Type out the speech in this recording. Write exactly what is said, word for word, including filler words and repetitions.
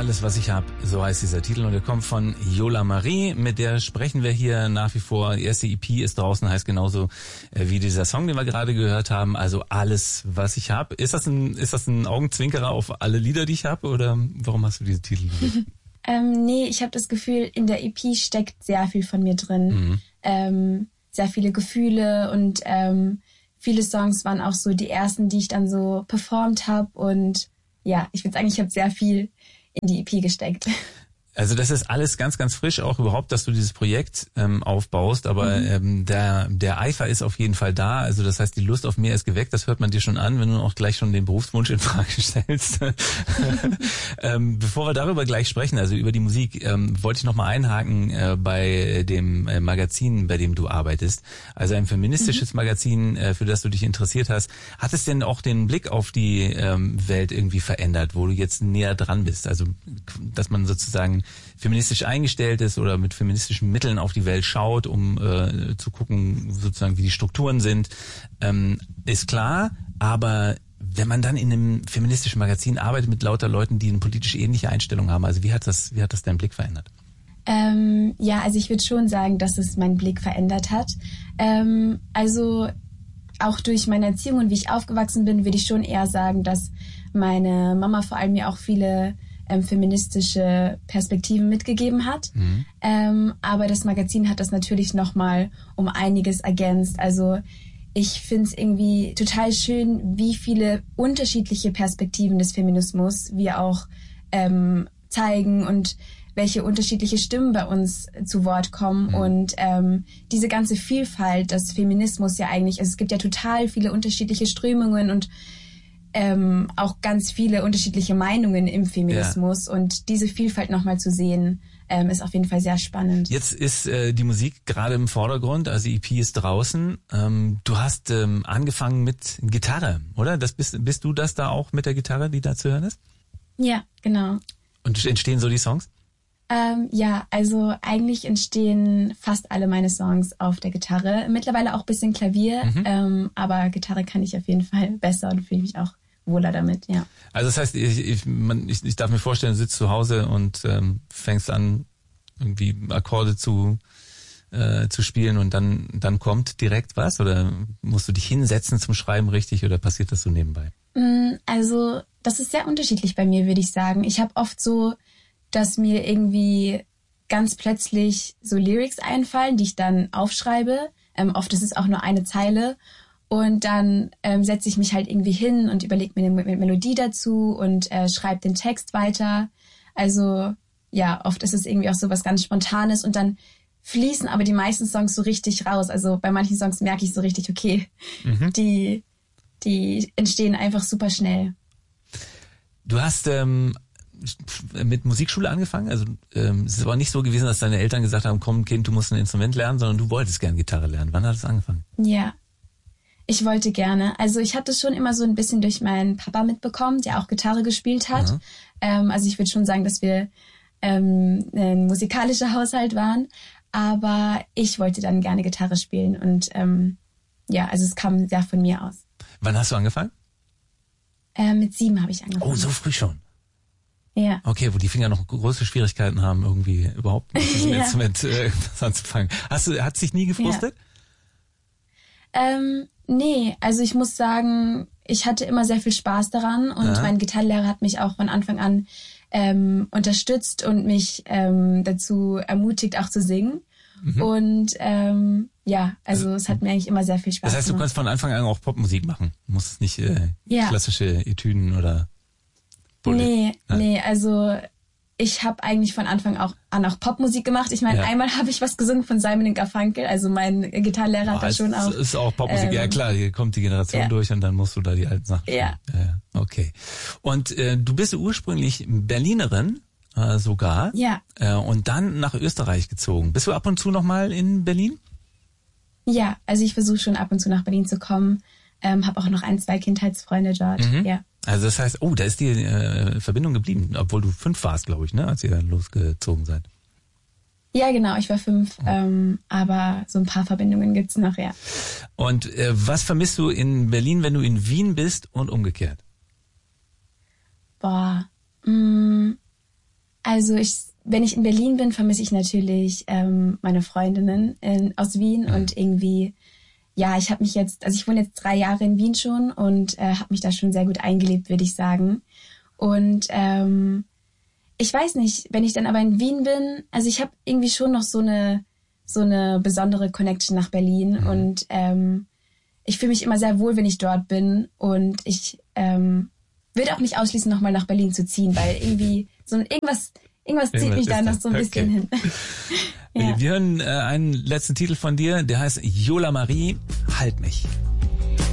Alles, was ich hab, so heißt dieser Titel und er kommt von Yola Marie, mit der sprechen wir hier nach wie vor. Die erste E P ist draußen, heißt genauso äh, wie dieser Song, den wir gerade gehört haben. Also alles, was ich hab. Ist das ein, ist das ein Augenzwinkerer auf alle Lieder, die ich habe, oder warum hast du diese Titel gewählt? ähm, nee, ich habe das Gefühl, in der E P steckt sehr viel von mir drin. Mhm. Ähm, sehr viele Gefühle und ähm, viele Songs waren auch so die ersten, die ich dann so performt habe und ja, ich würde sagen, ich habe sehr viel in die E P gesteckt. Also das ist alles ganz, ganz frisch, auch überhaupt, dass du dieses Projekt ähm, aufbaust, aber mhm. ähm, der der Eifer ist auf jeden Fall da, also das heißt, die Lust auf mehr ist geweckt, das hört man dir schon an, wenn du auch gleich schon den Berufswunsch in Frage stellst. ähm, bevor wir darüber gleich sprechen, also über die Musik, ähm, wollte ich nochmal einhaken äh, bei dem äh, Magazin, bei dem du arbeitest, also ein feministisches mhm. Magazin, äh, für das du dich interessiert hast. Hat es denn auch den Blick auf die ähm, Welt irgendwie verändert, wo du jetzt näher dran bist, also dass man sozusagen feministisch eingestellt ist oder mit feministischen Mitteln auf die Welt schaut, um äh, zu gucken, sozusagen, wie die Strukturen sind, ähm, ist klar. Aber wenn man dann in einem feministischen Magazin arbeitet mit lauter Leuten, die eine politisch ähnliche Einstellung haben, also wie hat das, wie hat das deinen Blick verändert? Ähm, ja, also ich würde schon sagen, dass es meinen Blick verändert hat. Ähm, also auch durch meine Erziehung und wie ich aufgewachsen bin, würde ich schon eher sagen, dass meine Mama vor allem mir auch viele Ähm, feministische Perspektiven mitgegeben hat. Mhm. Ähm, aber das Magazin hat das natürlich nochmal um einiges ergänzt. Also ich finde es irgendwie total schön, wie viele unterschiedliche Perspektiven des Feminismus wir auch ähm, zeigen und welche unterschiedliche Stimmen bei uns zu Wort kommen. Mhm. Und ähm, diese ganze Vielfalt des Feminismus ja eigentlich, also es gibt ja total viele unterschiedliche Strömungen und Ähm, auch ganz viele unterschiedliche Meinungen im Feminismus ja. Und diese Vielfalt nochmal zu sehen, ähm, ist auf jeden Fall sehr spannend. Jetzt ist äh, die Musik gerade im Vordergrund, also die E P ist draußen. Ähm, du hast ähm, angefangen mit Gitarre, oder? Das bist, bist du das da auch mit der Gitarre, die da zu hören ist? Ja, genau. Und entstehen so die Songs? Ähm, ja, also eigentlich entstehen fast alle meine Songs auf der Gitarre. Mittlerweile auch ein bisschen Klavier, mhm. ähm, aber Gitarre kann ich auf jeden Fall besser und fühle mich auch wohler damit, ja. Also das heißt, ich, ich, man, ich, ich darf mir vorstellen, du sitzt zu Hause und ähm, fängst an, irgendwie Akkorde zu äh, zu spielen und dann dann kommt direkt was? Oder musst du dich hinsetzen zum Schreiben richtig oder passiert das so nebenbei? Also das ist sehr unterschiedlich bei mir, würde ich sagen. Ich habe oft so, dass mir irgendwie ganz plötzlich so Lyrics einfallen, die ich dann aufschreibe. Ähm, oft ist es auch nur eine Zeile. Und dann ähm, setze ich mich halt irgendwie hin und überlege mir eine M- Melodie dazu und äh, schreibe den Text weiter. Also ja, oft ist es irgendwie auch so was ganz Spontanes und dann fließen aber die meisten Songs so richtig raus. Also bei manchen Songs merke ich so richtig, okay, mhm. die, die entstehen einfach super schnell. Du hast ähm, mit Musikschule angefangen? Also ähm, es ist aber nicht so gewesen, dass deine Eltern gesagt haben, komm Kind, du musst ein Instrument lernen, sondern du wolltest gern Gitarre lernen. Wann hat es angefangen? Ja. Ich wollte gerne. Also ich hatte es schon immer so ein bisschen durch meinen Papa mitbekommen, der auch Gitarre gespielt hat. Mhm. Ähm, also ich würde schon sagen, dass wir ähm, ein musikalischer Haushalt waren. Aber ich wollte dann gerne Gitarre spielen. Und ähm, ja, also es kam sehr von mir aus. Wann hast du angefangen? Äh, mit sieben habe ich angefangen. Oh, so früh schon? Ja. Okay, wo die Finger noch große Schwierigkeiten haben, irgendwie überhaupt mit diesem ja. Instrument äh, anzufangen. Hast du, hat es dich nie gefrustet? Ja. Ähm, nee, also ich muss sagen, ich hatte immer sehr viel Spaß daran und ja. mein Gitarrenlehrer hat mich auch von Anfang an ähm, unterstützt und mich ähm, dazu ermutigt, auch zu singen. Mhm. Und ähm, ja, also, also es hat mir eigentlich immer sehr viel Spaß gemacht. Das heißt, gemacht. du kannst von Anfang an auch Popmusik machen? Du musst nicht äh, ja. klassische Etüden oder Bullet. Nee, Nein. nee, also ich habe eigentlich von Anfang auch an auch Popmusik gemacht. Ich meine, ja. einmal habe ich was gesungen von Simon and Garfunkel, also mein Gitarrenlehrer hat da schon auch... Das ist auch Popmusik, ähm, ja klar, hier kommt die Generation ja. durch und dann musst du da die alten Sachen spielen. Ja. ja, ja. Okay. Und äh, du bist ursprünglich Berlinerin äh, sogar. Ja. Äh, und dann nach Österreich gezogen. Bist du ab und zu nochmal in Berlin? Ja, also ich versuche schon ab und zu nach Berlin zu kommen. Ähm, habe auch noch ein, zwei Kindheitsfreunde dort, mhm. ja. Also das heißt, oh, da ist die äh, Verbindung geblieben, obwohl du fünf warst, glaube ich, ne, als ihr dann losgezogen seid. Ja, genau, ich war fünf, oh. ähm, aber so ein paar Verbindungen gibt's noch, ja. Und äh, was vermisst du in Berlin, wenn du in Wien bist und umgekehrt? Boah, mh, Also ich, wenn ich in Berlin bin, vermisse ich natürlich ähm, meine Freundinnen in, aus Wien mhm. und irgendwie, ja, ich habe mich jetzt, also ich wohne jetzt drei Jahre in Wien schon und äh, habe mich da schon sehr gut eingelebt, würde ich sagen. Und ähm, ich weiß nicht, wenn ich dann aber in Wien bin, also ich habe irgendwie schon noch so eine so eine besondere Connection nach Berlin mhm. und ähm, ich fühle mich immer sehr wohl, wenn ich dort bin und ich ähm, würde auch nicht ausschließen, nochmal nach Berlin zu ziehen, weil irgendwie so ein, irgendwas irgendwas zieht irgendwas mich da noch so ein bisschen okay. hin. Ja. Wir hören äh, einen letzten Titel von dir, der heißt Yola Marie, Halt mich.